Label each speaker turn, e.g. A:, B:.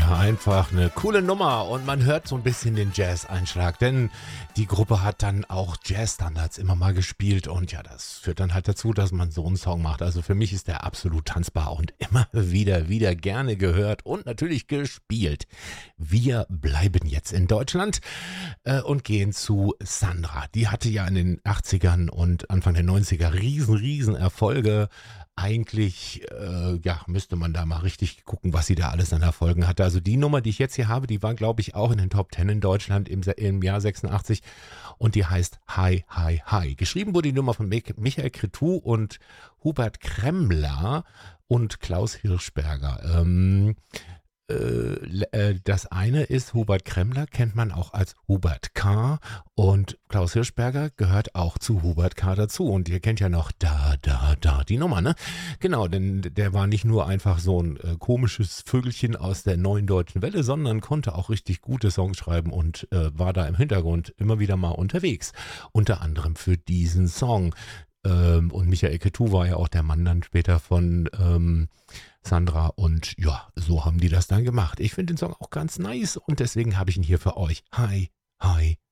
A: Ja, einfach eine coole Nummer und man hört so ein bisschen den Jazz-Einschlag, denn die Gruppe hat dann auch Jazz-Standards immer mal gespielt und ja, das führt dann halt dazu, dass man so einen Song macht. Also für mich ist der absolut tanzbar und immer wieder gerne gehört und natürlich gespielt. Wir bleiben jetzt in Deutschland und gehen zu Sandra. Die hatte ja in den 80ern und Anfang der 90er riesen Erfolge. Eigentlich, ja, müsste man da mal richtig gucken, was sie da alles an Erfolgen hatte. Also die Nummer, die ich jetzt hier habe, die war, glaube ich, auch in den Top 10 in Deutschland im Jahr 86 und die heißt Hi, Hi, Hi. Geschrieben wurde die Nummer von Michael Cretu und Hubert Kremmler und Klaus Hirschberger. Das eine ist, Hubert Kremmler kennt man auch als Hubert K. und Klaus Hirschberger gehört auch zu Hubert K. dazu. Und ihr kennt ja noch da, die Nummer, ne? Genau, denn der war nicht nur einfach so ein komisches Vögelchen aus der neuen deutschen Welle, sondern konnte auch richtig gute Songs schreiben und war da im Hintergrund immer wieder mal unterwegs. Unter anderem für diesen Song. Und Michael Cretu war ja auch der Mann dann später von Sandra und ja, so haben die das dann gemacht. Ich finde den Song auch ganz nice und deswegen habe ich ihn hier für euch. Hi, hi,